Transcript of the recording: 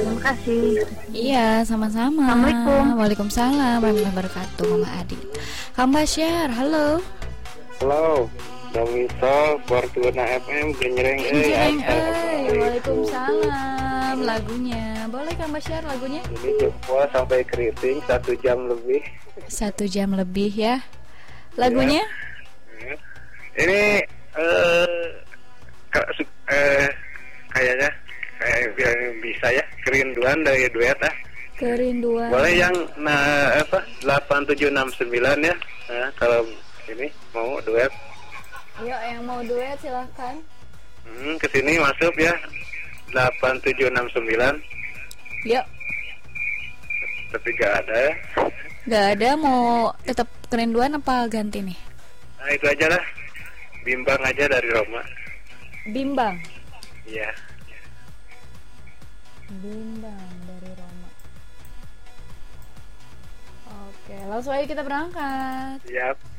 Terima kasih. Iya, sama-sama. Assalamualaikum. Waalaikumsalam warahmatullahi wabarakatuh, Mama Adi. Kang Basyar, halo. Halo, Domisol Fortuna FM Genjreng Genjreng, waalaikumsalam. Lagunya, boleh Kang Basyar lagunya? Ini jempol sampai keriting 1 jam lebih. 1 jam lebih ya. Lagunya? Ya. Ini kayaknya kayak bisa ya, kerinduan dari duet ah. Kerinduan. Boleh yang 8769 ya. Nah, kalau ini mau duet. Yuk, yang mau duet silahkan. Kesini masuk ya 8769. Yuk. Tapi gak ada ya. Gak ada, mau tetap kerinduan apa ganti nih? Nah itu aja lah. Bimbang aja dari Roma. Bimbang. Iya. Bimbang dari Roma. Oke, langsung aja kita berangkat. Siap.